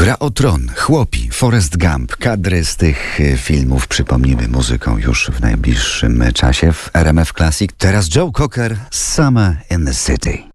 Gra o tron, Chłopi, Forrest Gump. Kadry z tych filmów przypomnimy muzyką już w najbliższym czasie w RMF Classic. Teraz Joe Cocker, Summer in the City.